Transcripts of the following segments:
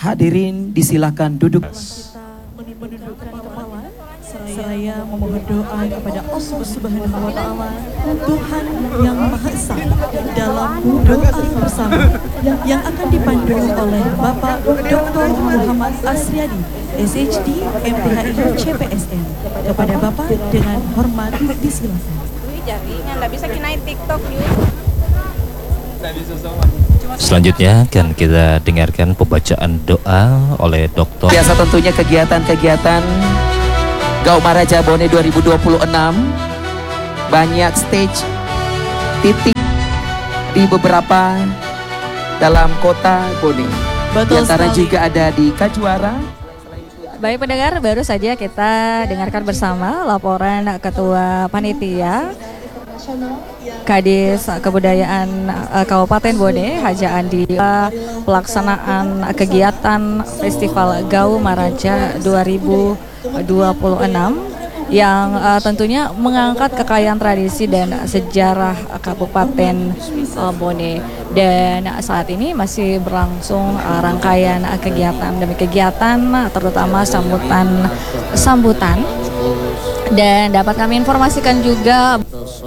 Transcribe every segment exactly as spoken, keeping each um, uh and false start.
Hadirin disilakan duduk. Menundukkan kepala seraya memohon doa kepada Allah Subhanahu wa Ta'ala, Tuhan yang Maha Esa, dalam doa bersama yang akan dipandu oleh Bapak Doktor Muhammad Asriadi, S H D, M T H I, C P S N. Kepada Bapak dengan hormat disilakan. Jaringan nggak bisa kinain TikTok yuk. Selanjutnya akan kita dengarkan pembacaan doa oleh Doktor. Biasa tentunya kegiatan-kegiatan Gaumaraja Bone dua ribu dua puluh enam, banyak stage titik di beberapa dalam kota Bone. Di antara juga ada di Kajuara. Baik pendengar, baru saja kita dengarkan bersama laporan Ketua Panitia Kadis Kebudayaan uh, Kabupaten Bone, Haja Andi, uh, pelaksanaan kegiatan Festival Gaumaraja dua ribu dua puluh enam yang uh, tentunya mengangkat kekayaan tradisi dan sejarah Kabupaten uh, Bone. Dan saat ini masih berlangsung uh, rangkaian uh, kegiatan demi kegiatan, uh, terutama sambutan sambutan. Dan dapat kami informasikan juga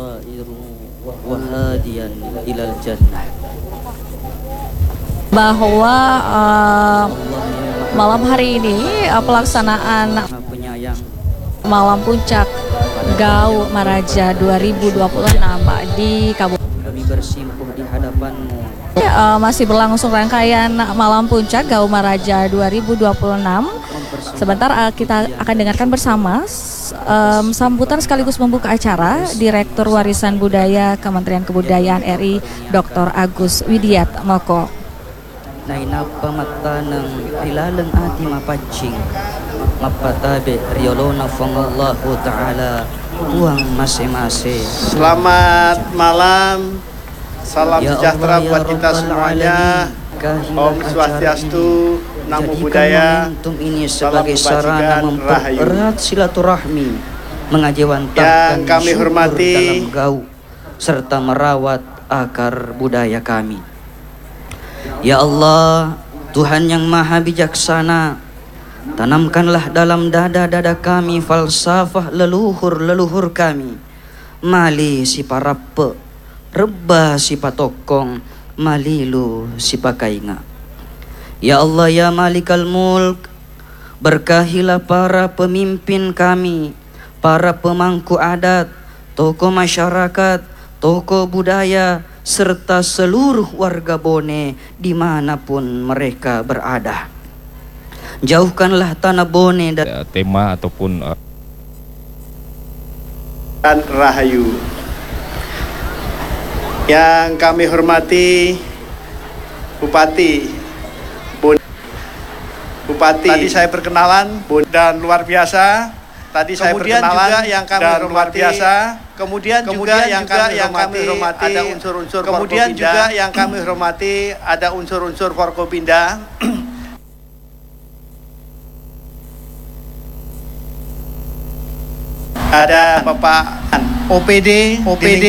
bahwa uh, malam hari ini uh, pelaksanaan Malam Puncak Gaumaraja dua ribu dua puluh enam di Kabupaten bersimpuh di hadapanmu. Uh, masih berlangsung rangkaian Malam Puncak Gaumaraja dua ribu dua puluh enam. Sebentar uh, kita akan dengarkan bersama um, sambutan sekaligus membuka acara Direktur Warisan Budaya Kementerian Kebudayaan R I Doktor Agus Widiat Moko. Naina pamatanang rilaleng ati mapacing mapatabe riolona fangallahu ta'ala uang masing-masing. Selamat malam, salam ya sejahtera Allah, buat ya kita semuanya. Om Swastiastu, Namo Buddhaya. Ini sebagai sarana mempererat silaturahmi, mengajawantahkan yang kami hormati dalam gau serta merawat akar budaya kami. Ya Allah, Tuhan yang maha bijaksana, tanamkanlah dalam dada-dada kami falsafah leluhur-leluhur kami. Mali si parape, reba si patokong, malilu si pakainga. Ya Allah ya Malikal Mulk, berkahilah para pemimpin kami, para pemangku adat, tokoh masyarakat, tokoh budaya, serta seluruh warga Bone dimanapun mereka berada. Jauhkanlah tanah Bone dari tema ataupun uh... dan Rahayu. Yang kami hormati Bupati Bone. Bupati. Tadi saya perkenalan Bone dan luar biasa. Tadi saya kemudian perkenalan juga yang kami dan hormati, luar biasa. Kemudian, kemudian juga yang juga kami yang hormati, kami hormati ada unsur-unsur kemudian Forkopinda. juga yang kami hormati ada unsur-unsur Forkopinda. Ada Bapak O P D, O P D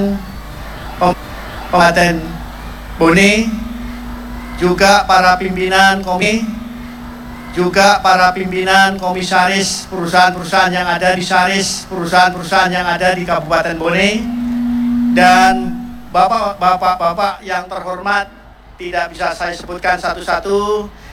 Kabupaten Bone, juga para pimpinan komisi, juga para pimpinan komisaris perusahaan-perusahaan yang ada di Saris, perusahaan-perusahaan yang ada di Kabupaten Bone, dan bapak-bapak yang terhormat, tidak bisa saya sebutkan satu-satu.